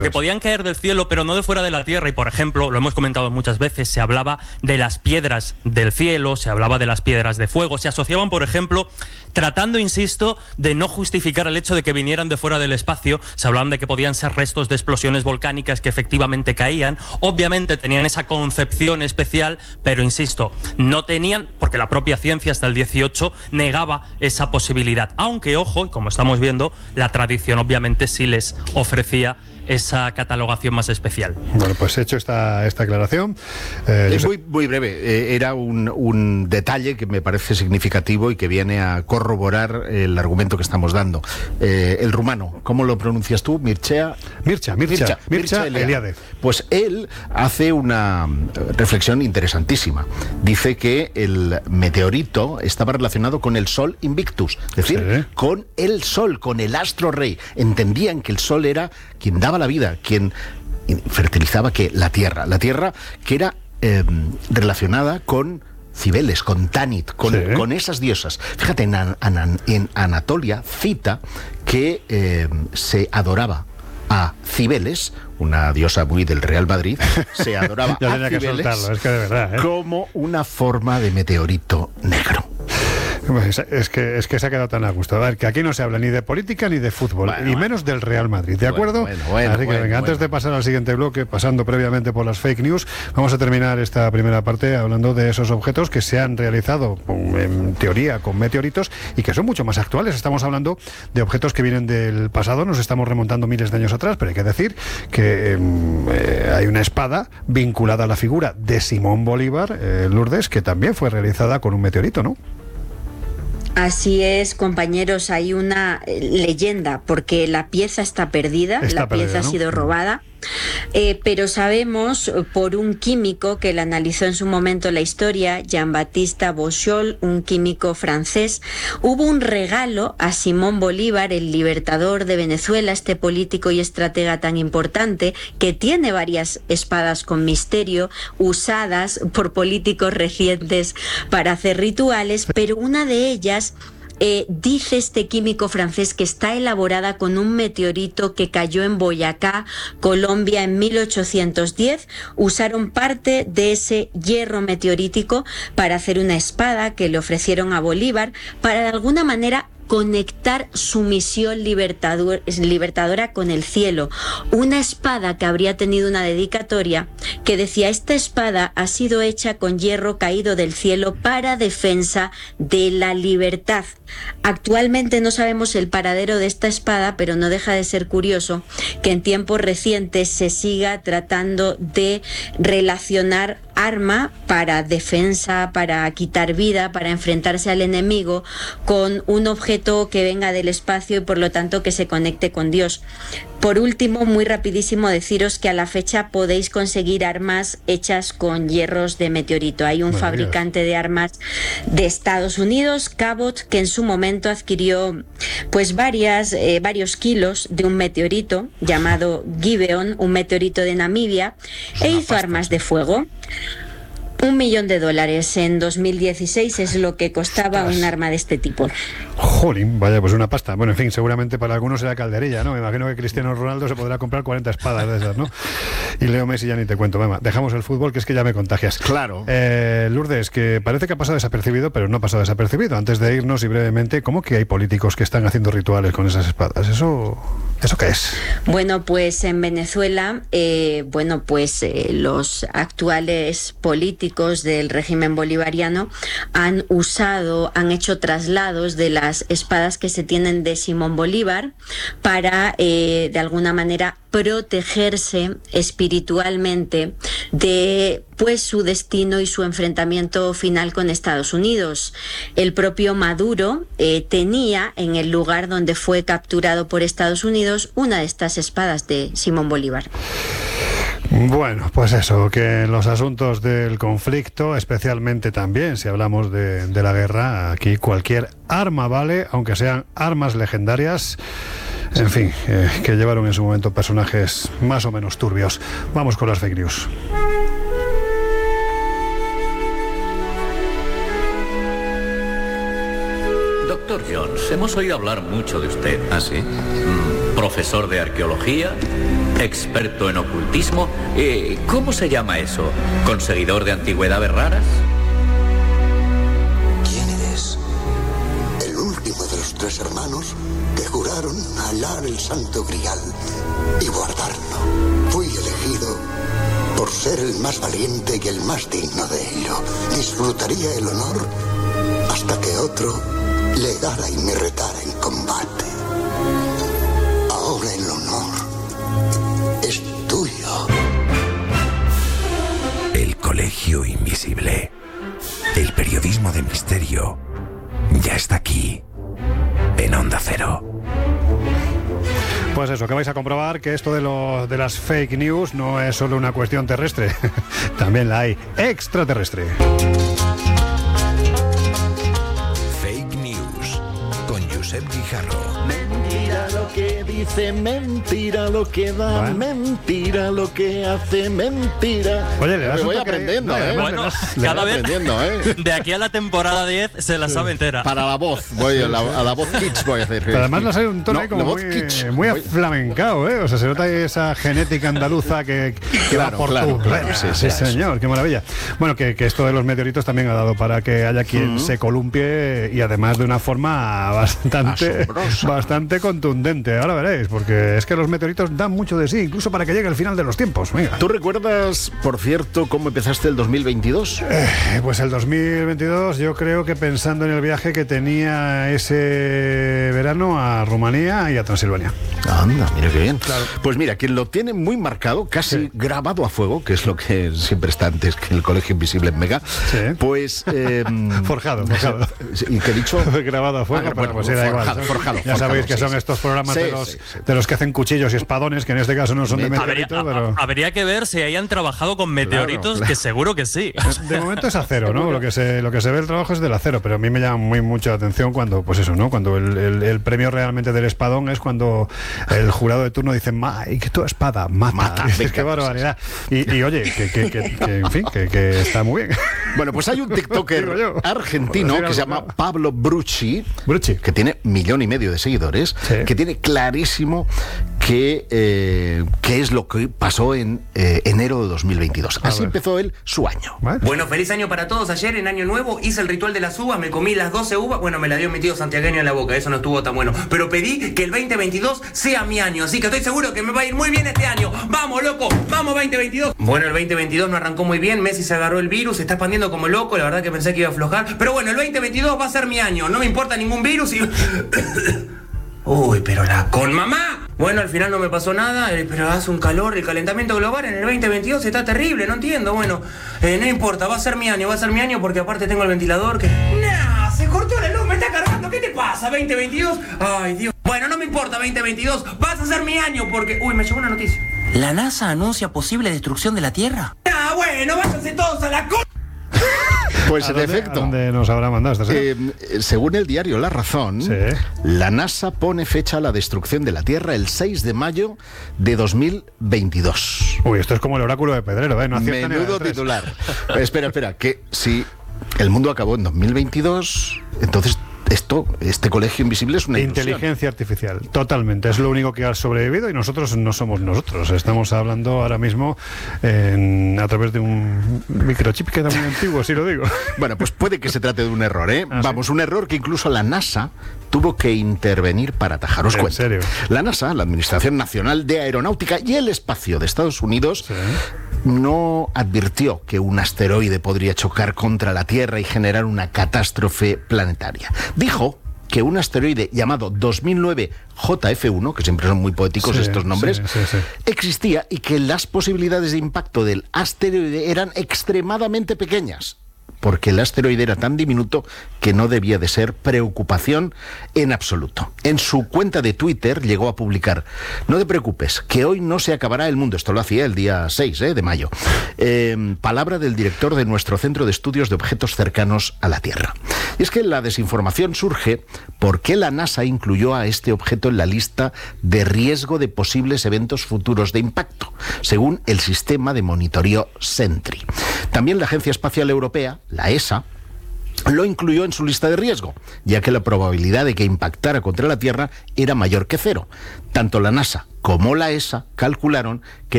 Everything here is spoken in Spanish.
que podían caer del cielo, pero no de fuera de la tierra. Y, por ejemplo, lo hemos comentado muchas veces, se hablaba de las piedras del cielo, se hablaba de las piedras de fuego, se asociaban, por ejemplo, tratando, insisto, de no justificar el hecho de que vinieran de fuera del espacio, se hablaban de que podían ser restos de explosiones volcánicas que efectivamente caían. Obviamente tenían esa concepción especial, pero, insisto, no tenían, porque la propia ciencia hasta el 18 negaba esa posibilidad. Aunque, ojo, y como estamos viendo, la tradición obviamente sí les ofrecía esa catalogación más especial. Bueno, pues hecho esta aclaración. Es muy breve. Era un detalle que me parece significativo y que viene a corroborar el argumento que estamos dando. El rumano, ¿cómo lo pronuncias tú? Mircea Eliade. Pues él hace una reflexión interesantísima. Dice que el meteorito estaba relacionado con el Sol Invictus, es decir, con el Sol, con el astro rey. Entendían que el Sol era quien daba la vida, quien fertilizaba la tierra que era relacionada con Cibeles, con Tanit, con esas diosas. Fíjate, en Anatolia cita que se adoraba a Cibeles, una diosa muy del Real Madrid, se adoraba a Cibeles es que de verdad, como una forma de meteorito negro. Es que se ha quedado tan a gusto. A ver, que aquí no se habla ni de política ni de fútbol, y menos del Real Madrid, ¿de acuerdo? Así que venga, antes de pasar al siguiente bloque, pasando previamente por las fake news, vamos a terminar esta primera parte hablando de esos objetos que se han realizado en teoría con meteoritos y que son mucho más actuales. Estamos hablando de objetos que vienen del pasado, nos estamos remontando miles de años atrás, pero hay que decir que hay una espada vinculada a la figura de Simón Bolívar, Lourdes, que también fue realizada con un meteorito, ¿no? Así es, compañeros, hay una leyenda, porque la pieza está perdida, la pieza ha sido robada. Pero sabemos por un químico que la analizó en su momento la historia, Jean-Baptiste Bochol, un químico francés. Hubo un regalo a Simón Bolívar, el libertador de Venezuela, este político y estratega tan importante, que tiene varias espadas con misterio usadas por políticos recientes para hacer rituales, pero una de ellas dice este químico francés que está elaborada con un meteorito que cayó en Boyacá, Colombia, en 1810. Usaron parte de ese hierro meteorítico para hacer una espada que le ofrecieron a Bolívar para de alguna manera conectar su misión libertadora con el cielo. Una espada que habría tenido una dedicatoria que decía: esta espada ha sido hecha con hierro caído del cielo para defensa de la libertad. Actualmente no sabemos el paradero de esta espada, pero no deja de ser curioso que en tiempos recientes se siga tratando de relacionar arma para defensa, para quitar vida, para enfrentarse al enemigo, con un objeto que venga del espacio y por lo tanto que se conecte con Dios. Por último, muy rapidísimo, deciros que a la fecha podéis conseguir armas hechas con hierros de meteorito. Hay un fabricante de armas de Estados Unidos, Cabot, que en su momento adquirió pues varios kilos de un meteorito llamado Gibeon, un meteorito de Namibia, e hizo armas de fuego. $1 millón en 2016 es lo que costaba un arma de este tipo. Jolín, vaya, pues una pasta. Bueno, en fin, seguramente para algunos será calderilla, ¿no? Me imagino que Cristiano Ronaldo se podrá comprar 40 espadas de esas, ¿no? Y Leo Messi ya ni te cuento. Venga, dejamos el fútbol, que es que ya me contagias. Claro. Lourdes, que parece que ha pasado desapercibido, pero no ha pasado desapercibido. Antes de irnos y brevemente, ¿cómo que hay políticos que están haciendo rituales con esas espadas? ¿Eso qué es? Bueno, pues en Venezuela, los actuales políticos del régimen bolivariano han hecho traslados de las espadas que se tienen de Simón Bolívar para, de alguna manera, protegerse espiritualmente de su destino y su enfrentamiento final con Estados Unidos. El propio Maduro tenía en el lugar donde fue capturado por Estados Unidos una de estas espadas de Simón Bolívar. Bueno, pues eso, que en los asuntos del conflicto, especialmente también si hablamos de la guerra, aquí cualquier arma vale, aunque sean armas legendarias. En fin, que llevaron en su momento personajes más o menos turbios. Vamos con las fake news. Doctor Jones, hemos oído hablar mucho de usted. ¿Ah, sí? profesor de arqueología, experto en ocultismo. ¿Cómo se llama eso? ¿Conseguidor de antigüedades raras? ¿Quién eres? El último de los 3 hermanos que juraron hallar el Santo Grial y guardarlo. Fui elegido por ser el más valiente y el más digno de ello. Disfrutaría el honor hasta que otro legara y me retara en combate. Ahora el honor es tuyo. El Colegio Invisible. El periodismo de misterio ya está aquí, en Onda Cero. Pues eso, que vais a comprobar que esto de las fake news no es solo una cuestión terrestre, también la hay extraterrestre. Fake News con Josep Guijarro. Mentira lo que dice, mentira lo que da, mentira lo que hace, mentira. Oye, le das me un voy toque, aprendiendo, Bueno, cada vez de aquí a la temporada 10 se la sabe entera. Para la voz, voy a la voz kitsch voy a hacer. Pero además la sabe un tono como muy aflamencado, ¿eh? O sea, se nota esa genética andaluza que va por tu. Sí, señor, qué maravilla. Bueno, que esto de los meteoritos también ha dado para que haya quien se columpie, y además de una forma bastante contundente. Ahora veréis, porque es que los meteoritos dan mucho de sí, incluso para que llegue el final de los tiempos. Venga. ¿Tú recuerdas, por cierto, cómo empezaste el 2022? Pues el 2022 yo creo que pensando en el viaje que tenía ese verano a Rumanía y a Transilvania. Anda, mira qué bien. Claro. Pues mira, quien lo tiene muy marcado, casi grabado a fuego, que es lo que siempre está antes que el Colegio Invisible en Mega, pues... forjado. ¿Y qué he dicho? Grabado a fuego, pero pues era igual. Forjado. Ya sabéis que son estos programas de los que hacen cuchillos y espadones, que en este caso no son de meteoritos, pero... Habría que ver si hayan trabajado con meteoritos, claro. Que seguro que sí. De momento es acero, ¿no? Lo que se ve el trabajo es del acero, pero a mí me llama mucho la atención cuando, pues eso, ¿no? Cuando el premio realmente del espadón es cuando el jurado de turno dice, Mike, tu espada mata. Qué barbaridad. Y oye, que está muy bien. Bueno, pues hay un TikToker argentino que se llama Pablo Brucci, que tiene 1,5 millones de seguidores, que tiene clarísimo qué es lo que pasó en enero de 2022. Así empezó él su año. Bueno, feliz año para todos. Ayer en Año Nuevo hice el ritual de las uvas, me comí las 12 uvas. Bueno, me la dio mi tío santiagueño en la boca, eso no estuvo tan bueno. Pero pedí que el 2022 sea mi año, así que estoy seguro que me va a ir muy bien este año. ¡Vamos, loco! ¡Vamos, 2022! Bueno, el 2022 no arrancó muy bien, Messi se agarró el virus, se está expandiendo como loco, la verdad que pensé que iba a aflojar. Pero bueno, el 2022 va a ser mi año, no me importa ningún virus y... Uy, pero la con mamá. Bueno, al final no me pasó nada, pero hace un calor, el calentamiento global en el 2022 está terrible, no entiendo. Bueno, no importa, va a ser mi año porque aparte tengo el ventilador que... ¡Nah! Se cortó la luz, me está cargando, ¿qué te pasa, 2022? Ay, Dios. Bueno, no me importa, 2022, vas a ser mi año porque... Uy, me llegó una noticia. ¿La NASA anuncia posible destrucción de la Tierra? Ah, bueno, váyanse todos a la co... Pues en efecto. ¿A dónde nos habrá mandado esta según el diario La Razón, la NASA pone fecha a la destrucción de la Tierra el 6 de mayo de 2022. Uy, esto es como el oráculo de Pedrero, ¿eh? No acierta. Menudo titular. Espera, que si el mundo acabó en 2022, entonces... Este Colegio Invisible es una inteligencia artificial, totalmente. Es lo único que ha sobrevivido y nosotros no somos nosotros. Estamos hablando ahora mismo a través de un microchip que era muy antiguo, si lo digo. Bueno, pues puede que se trate de un error, ¿eh? Vamos, un error que incluso la NASA tuvo que intervenir para atajar. Os cuento. ¿En serio? La NASA, la Administración Nacional de Aeronáutica y el Espacio de Estados Unidos, no advirtió que un asteroide podría chocar contra la Tierra y generar una catástrofe planetaria. Dijo que un asteroide llamado 2009 JF1, que siempre son muy poéticos estos nombres, existía y que las posibilidades de impacto del asteroide eran extremadamente pequeñas, porque el asteroide era tan diminuto que no debía de ser preocupación en absoluto. En su cuenta de Twitter llegó a publicar: no te preocupes, que hoy no se acabará el mundo. Esto lo hacía el día 6 de mayo. Palabra del director de nuestro Centro de Estudios de Objetos Cercanos a la Tierra. Y es que la desinformación surge porque la NASA incluyó a este objeto en la lista de riesgo de posibles eventos futuros de impacto, según el sistema de monitoreo Sentry. También la Agencia Espacial Europea, la ESA, lo incluyó en su lista de riesgo, ya que la probabilidad de que impactara contra la Tierra era mayor que cero. Tanto la NASA como la ESA calcularon que